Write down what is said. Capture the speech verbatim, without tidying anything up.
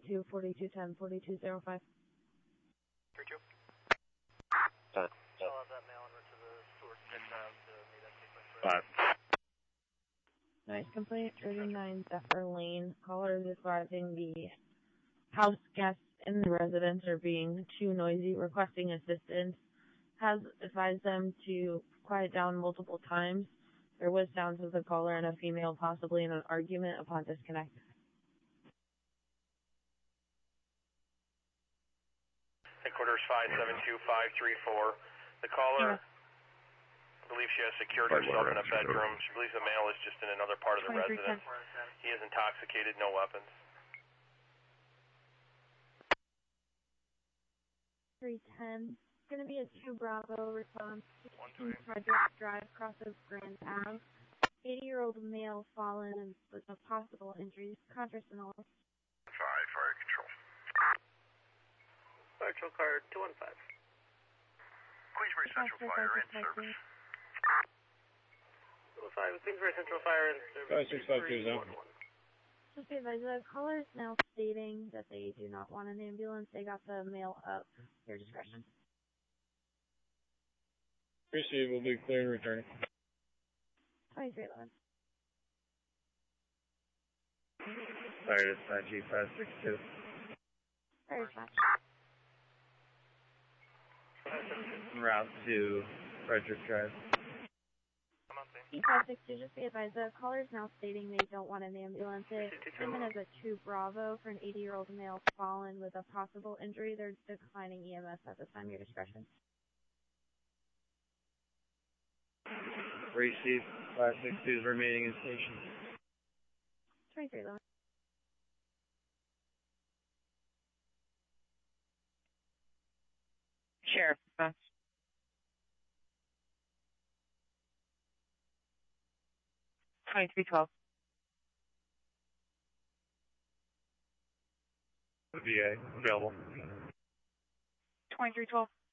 two, forty-two ten, forty-two oh five. three two. Uh, I'll have that mail over to the source check out to meet that sequence. Five. Nice complaint, thirty-nine Zephyr Lane. Caller is advising the house guests in the residence are being too noisy, requesting assistance. Has advised them to quiet down multiple times. There was sounds of the caller and a female possibly in an argument upon disconnect. Headquarters five seven two five three four. The caller, I believe she has secured herself in a bedroom. She believes the male is just in another part of the residence. He is intoxicated, no weapons. three ten. It's going to be a two Bravo response. sixteen Frederick Drive, cross of Grand Ave. eighty-year-old male fallen and with a possible injuries. Contrasenol. Five, fire control. Fire control car two one five. Queensbury Central Fire in service. two one five, Queensbury Central Fire in service. Five six five two zero. Just be advised, the caller is now stating that they do not want an ambulance. They got the mail up. Your discretion. Receive will be clear and returning. twenty-three eleven. Fire dispatch G five six two. Fire dispatch. Route to Frederick Drive. E five six two, just be advised, the caller is now stating they don't want an ambulance. They came in as a two Bravo for an eighty-year-old male fallen with a possible injury. They're declining E M S at this time. Your discretion. Receive five six two is remaining in station. twenty-three eleven. Sheriff, response. twenty-three twelve. V A available. twenty-three twelve.